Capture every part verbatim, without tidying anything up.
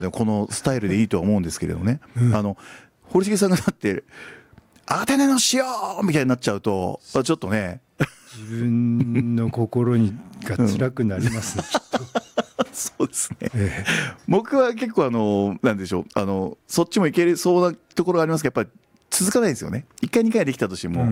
このスタイルでいいとは思うんですけれどね、 うん、 あの堀重さんがだってアテネの塩みたいになっちゃうとちょっとね自分の心にが辛くなりますね、うん、きっとそうですね、えええ、僕は結構あのなんでしょう、あのそっちもいけるそうなところがありますけど、やっぱり続かないですよね。いっかいにかいできたとしても、うん、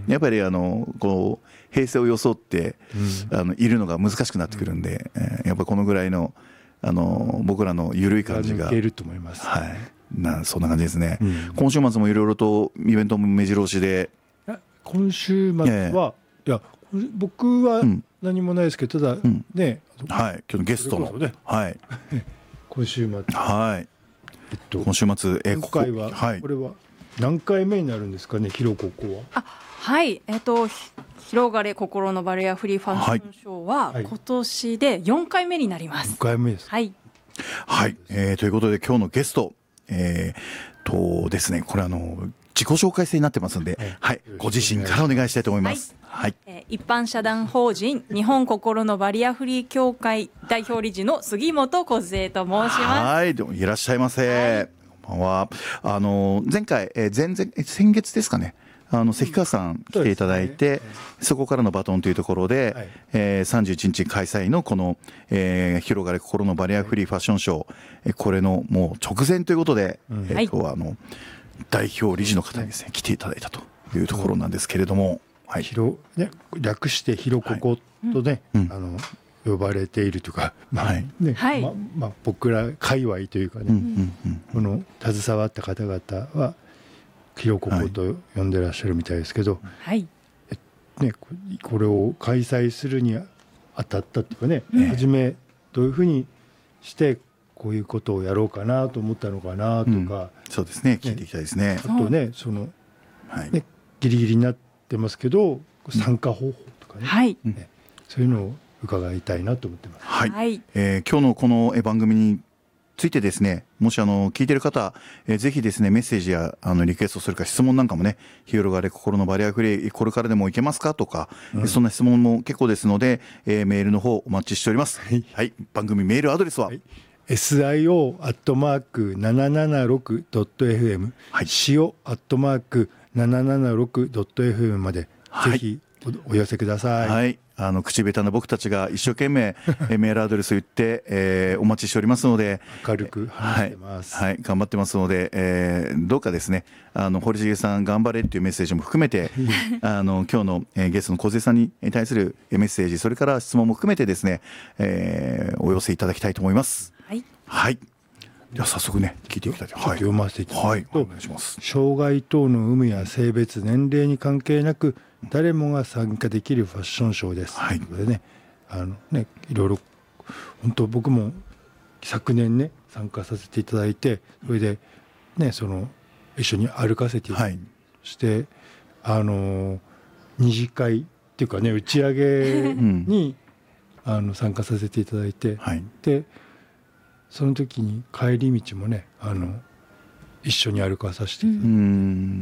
やっぱりあのこう平成を装って、うん、あのいるのが難しくなってくるんで、うん、えー、やっぱこのぐらいのあの僕らの緩い感じが抜けると思います、 はい、なそんな感じですね、うん、今週末もいろいろとイベントも目白押しで。 今週末は、えー、いや僕は何もないですけど、ただ、うん、ね、 はい、今日のゲストの、ね、はい、 今週末、 はい、えっと、今週末、 えー、今回は、はい、これは何回目になるんですかね、広ここは。 あ、はい、えっと広がれ心のバリアフリーファッションショーは、はい、今年でよんかいめになります。 よんかいめです。 はい、 はい、えー、ということで今日のゲスト、えー、とですね、これあの自己紹介制になってますんで、はい、はい、ご自身からお願いしたいと思います。はい、 はい、えー、一般社団法人日本心のバリアフリー協会代表理事の杉本梢と申します。 はい、どうもいらっしゃいませ。はい、こんばんは。あの前回、えー、前々先月ですかね、あの関川さん来ていただいて、うん そ, ね、そこからのバトンというところで、はい、えー、さんじゅういちにち開催のこの、えー、広がれ心のバリアフリーファッションショー、はい、これのもう直前ということで、うん、えー、今日はあの代表理事の方にですね、来ていただいたというところなんですけれども、はい、 広ね、略して広こことね、はい、あの呼ばれているというか、まあね、はい、ままあ、僕ら界隈というかね、うんうんうん、この携わった方々は広ここと呼んでらっしゃるみたいですけど、 はい、 ね、これを開催するにあたったっていうかね、うん、初めどういうふうにしてこういうことをやろうかなと思ったのかなとか、うん、 そうですね、聞いていきたいですね。 あとね、その、はい、ね、ギリギリになってますけど参加方法とかね、 はい、 ね、そういうのを伺いたいなと思ってます。 はい、はい、えー、今日のこの番組についてですね、もしあの聞いてる方、えー、ぜひですねメッセージやあのリクエストするか質問なんかもね、広がれ心のバリアフリーこれからでもいけますかとか、うん、そんな質問も結構ですので、えー、メールの方お待ちしております。はい、はい、番組メールアドレスは、はい、 エスアイオー アットマーク ななななろく ドット エフエム、はい、塩 アットマーク ななななろく ドット エフエム までぜひ お, お寄せください。 はい、あの口下手な僕たちが一生懸命メールアドレス言って、えー、お待ちしておりますので、 明るく話してます、 はいはい、頑張ってますので、えー、どうかですね、あの堀重さん頑張れっていうメッセージも含めてあの今日の、えー、ゲストの梢さんに対するメッセージ、それから質問も含めてですね、えー、お寄せいただきたいと思います。 はい、 はい、では早速ね聞いていきたいと思います。 読ませていただくと、 はい、お願いします。 障害等の有無や性別年齢に関係なく誰もが参加できるファッションショーです。はい、ということでね、あのね、いろいろ本当僕も昨年ね参加させていただいて、それでねその一緒に歩かせていただいて、はい、して、あの二次会っていうかね打ち上げに、うん、あの参加させていただいて、はい、でその時に帰り道もねあの一緒に歩かさせていただいて、うん、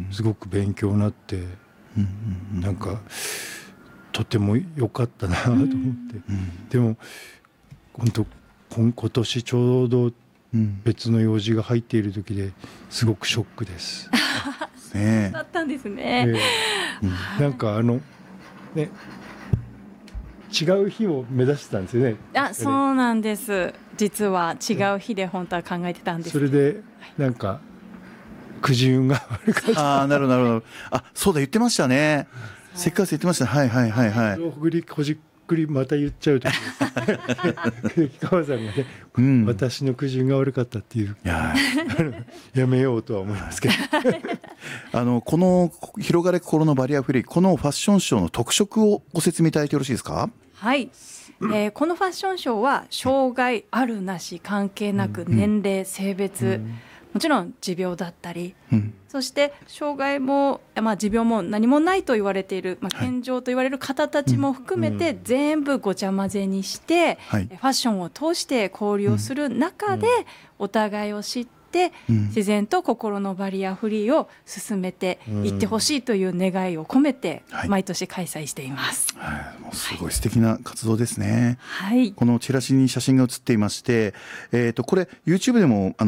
すごく勉強になって、うんうん、なんかとても良かったなと思って、うん、でも本当今年ちょうど別の用事が入っている時ですごくショックです、 うん、そうだったんですね、 えーうん、なんかあのね違う日を目指してたんですよね。 あ、そうなんです。実は違う日で本当は考えてたんです。 それでなんかくじ運が悪かった。 ああ、なるほどなるほど。あ、そうだ言ってましたね。せっかく言ってました。はいはいはいはい。 ほぐりこじっくりまた言っちゃうと関川さんがね、うん、私のくじ運が悪かったっていう、いややめようとは思いますけどあのこの広がれ心のバリアフリー、このファッションショーの特色をご説明いただいてよろしいですか。 はい、えー、このファッションショーは障害あるなし関係なく年齢、性別、うん、もちろん持病だったり、うん、そして障害も、まあ、持病も何もないと言われている、まあ、健常と言われる方たちも含めて全部ごちゃ混ぜにして、はい、ファッションを通して交流をする中でお互いを知って、うん、自然と心のバリアフリーを進めていってほしいという願いを込めて毎年開催しています、 はいはい、もうすごい素敵な活動ですね、 はい、 このチラシに写真が写っていまして、えー、とこれ YouTube でもあの